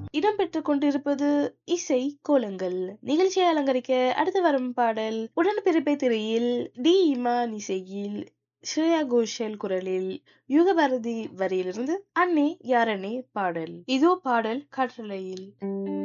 இடம்பெற்றுக் கொண்டிருப்பது இசை கோலங்கள். நிகழ்ச்சியை அலங்கரிக்க அடுத்து வரும் பாடல் உடன்பிறப்பே திரையில் டி இமான் இசையில் ஸ்ரேயா கோஷல் குரலில் யுகபாரதி வரியிலிருந்து அன்னே யாரன்னே பாடல். இதோ பாடல் காற்றலையில்.